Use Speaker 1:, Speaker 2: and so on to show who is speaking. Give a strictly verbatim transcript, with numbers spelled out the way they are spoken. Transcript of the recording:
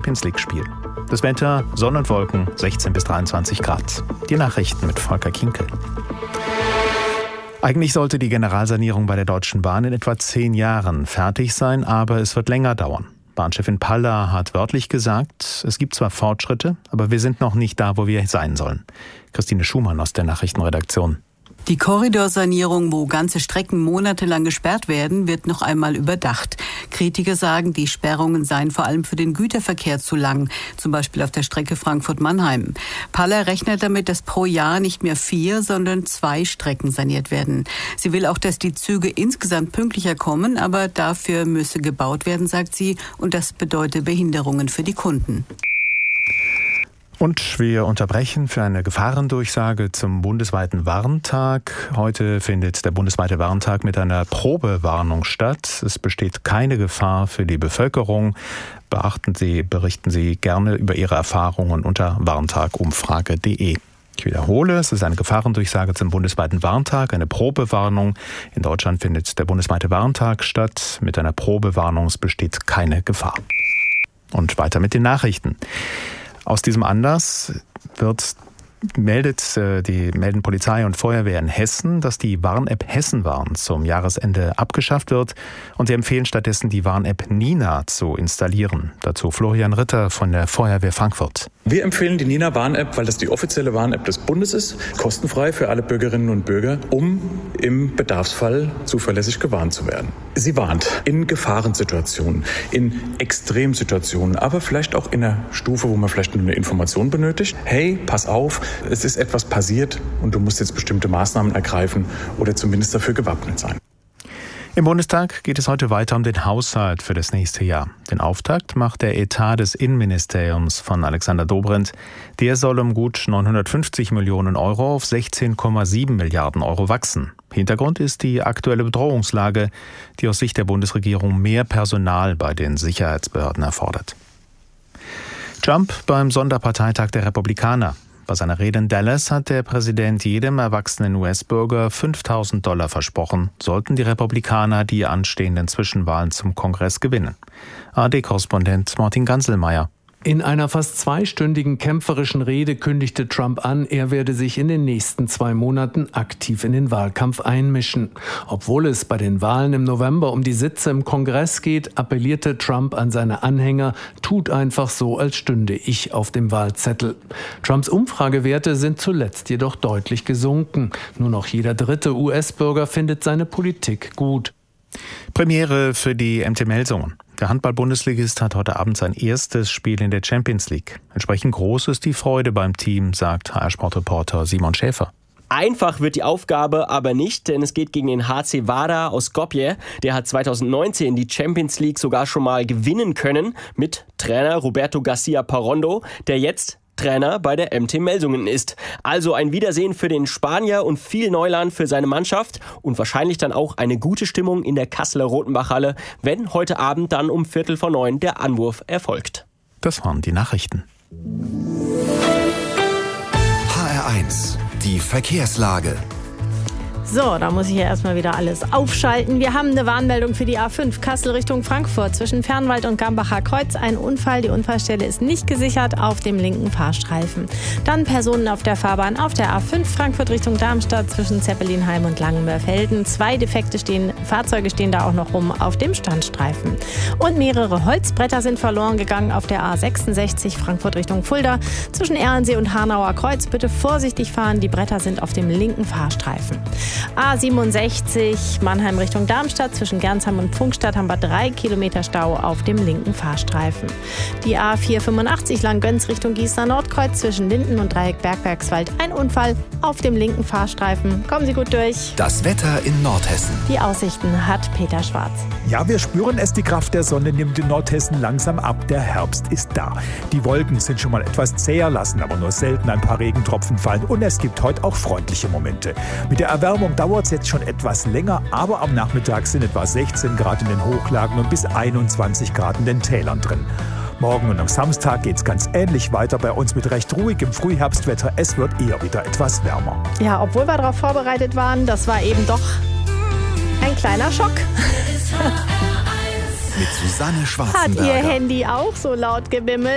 Speaker 1: Champions-League-Spiel. Das Wetter, Sonne und Wolken, sechzehn bis dreiundzwanzig Grad. Die Nachrichten mit Volker Kinkel. Eigentlich sollte die Generalsanierung bei der Deutschen Bahn in etwa zehn Jahren fertig sein, aber es wird länger dauern. Bahnchefin Paller hat wörtlich gesagt, es gibt zwar Fortschritte, aber wir sind noch nicht da, wo wir sein sollen. Christine Schumann aus der Nachrichtenredaktion.
Speaker 2: Die Korridorsanierung, wo ganze Strecken monatelang gesperrt werden, wird noch einmal überdacht. Kritiker sagen, die Sperrungen seien vor allem für den Güterverkehr zu lang, zum Beispiel auf der Strecke Frankfurt-Mannheim. Paller rechnet damit, dass pro Jahr nicht mehr vier, sondern zwei Strecken saniert werden. Sie will auch, dass die Züge insgesamt pünktlicher kommen, aber dafür müsse gebaut werden, sagt sie, und das bedeutet Behinderungen für die Kunden.
Speaker 1: Und wir unterbrechen für eine Gefahrendurchsage zum bundesweiten Warntag. Heute findet der bundesweite Warntag mit einer Probewarnung statt. Es besteht keine Gefahr für die Bevölkerung. Beachten Sie, berichten Sie gerne über Ihre Erfahrungen unter warntagumfrage punkt de. Ich wiederhole, es ist eine Gefahrendurchsage zum bundesweiten Warntag, eine Probewarnung. In Deutschland findet der bundesweite Warntag statt. Mit einer Probewarnung, es besteht keine Gefahr. Und weiter mit den Nachrichten. Aus diesem Anlass wird, meldet, die, melden Polizei und Feuerwehr in Hessen, dass die Warn-App Hessenwarn zum Jahresende abgeschafft wird. Und sie empfehlen stattdessen, die Warn-App Nina zu installieren. Dazu Florian Ritter von der Feuerwehr Frankfurt.
Speaker 3: Wir empfehlen die Nina Warn-App, weil das die offizielle Warn-App des Bundes ist, kostenfrei für alle Bürgerinnen und Bürger, um im Bedarfsfall zuverlässig gewarnt zu werden. Sie warnt in Gefahrensituationen, in Extremsituationen, aber vielleicht auch in einer Stufe, wo man vielleicht nur eine Information benötigt. Hey, pass auf, es ist etwas passiert und du musst jetzt bestimmte Maßnahmen ergreifen oder zumindest dafür gewappnet sein.
Speaker 1: Im Bundestag geht es heute weiter um den Haushalt für das nächste Jahr. Den Auftakt macht der Etat des Innenministeriums von Alexander Dobrindt. Der soll um gut neunhundertfünfzig Millionen Euro auf sechzehn Komma sieben Milliarden Euro wachsen. Hintergrund ist die aktuelle Bedrohungslage, die aus Sicht der Bundesregierung mehr Personal bei den Sicherheitsbehörden erfordert. Trump beim Sonderparteitag der Republikaner. Bei seiner Rede in Dallas hat der Präsident jedem erwachsenen U S-Bürger fünftausend Dollar versprochen, sollten die Republikaner die anstehenden Zwischenwahlen zum Kongress gewinnen. A R D-Korrespondent Martin Ganselmeier.
Speaker 4: In einer fast zweistündigen kämpferischen Rede kündigte Trump an, er werde sich in den nächsten zwei Monaten aktiv in den Wahlkampf einmischen. Obwohl es bei den Wahlen im November um die Sitze im Kongress geht, appellierte Trump an seine Anhänger, tut einfach so, als stünde ich auf dem Wahlzettel. Trumps Umfragewerte sind zuletzt jedoch deutlich gesunken. Nur noch jeder dritte U S-Bürger findet seine Politik gut.
Speaker 1: Premiere für die M T Melsungen. Der Handball-Bundesligist hat heute Abend sein erstes Spiel in der Champions League. Entsprechend groß ist die Freude beim Team, sagt H R-Sportreporter Simon Schäfer.
Speaker 5: Einfach wird die Aufgabe aber nicht, denn es geht gegen den H C Vardar aus Skopje. Der hat zweitausendneunzehn die Champions League sogar schon mal gewinnen können mit Trainer Roberto Garcia Parrondo, der jetzt Trainer bei der M T Melsungen ist. Also ein Wiedersehen für den Spanier und viel Neuland für seine Mannschaft und wahrscheinlich dann auch eine gute Stimmung in der Kasseler Rotenbachhalle, wenn heute Abend dann um Viertel vor neun der Anwurf erfolgt.
Speaker 1: Das waren die Nachrichten.
Speaker 6: H R eins, die Verkehrslage.
Speaker 7: So, da muss ich ja erstmal wieder alles aufschalten. Wir haben eine Warnmeldung für die A fünf Kassel Richtung Frankfurt zwischen Fernwald und Gambacher Kreuz. Ein Unfall, die Unfallstelle ist nicht gesichert auf dem linken Fahrstreifen. Dann Personen auf der Fahrbahn auf der A fünf Frankfurt Richtung Darmstadt zwischen Zeppelinheim und Langenmörfelden. Zwei defekte stehen, Fahrzeuge stehen da auch noch rum auf dem Standstreifen. Und mehrere Holzbretter sind verloren gegangen auf der A sechsundsechzig Frankfurt Richtung Fulda zwischen Erlensee und Hanauer Kreuz. Bitte vorsichtig fahren, die Bretter sind auf dem linken Fahrstreifen. A siebenundsechzig Mannheim Richtung Darmstadt zwischen Gernsheim und Pfungstadt haben wir drei Kilometer Stau auf dem linken Fahrstreifen. Die A vierhundertfünfundachtzig Langgöns Richtung Gießener Nordkreuz zwischen Linden und Dreieck Bergwerkswald. Ein Unfall auf dem linken Fahrstreifen. Kommen Sie gut durch.
Speaker 6: Das Wetter in Nordhessen.
Speaker 7: Die Aussichten hat Peter Schwarz.
Speaker 8: Ja, wir spüren es, die Kraft der Sonne nimmt in Nordhessen langsam ab. Der Herbst ist da. Die Wolken sind schon mal etwas zäher, lassen aber nur selten ein paar Regentropfen fallen. Und es gibt heute auch freundliche Momente. Mit der Erwärmung dauert es jetzt schon etwas länger, aber am Nachmittag sind etwa sechzehn Grad in den Hochlagen und bis einundzwanzig Grad in den Tälern drin. Morgen und am Samstag geht es ganz ähnlich weiter bei uns mit recht ruhigem Frühherbstwetter. Es wird eher wieder etwas wärmer.
Speaker 7: Ja, obwohl wir darauf vorbereitet waren, das war eben doch ein kleiner Schock.
Speaker 6: Mit Susanne
Speaker 7: Hat
Speaker 6: Schwarzenberger.
Speaker 7: Ihr Handy auch so laut gebimmelt?